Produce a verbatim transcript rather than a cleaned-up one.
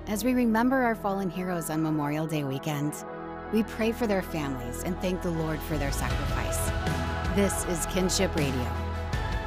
As we remember our fallen heroes on Memorial Day weekend, we pray for their families and thank the Lord for their sacrifice. This is Kinship Radio.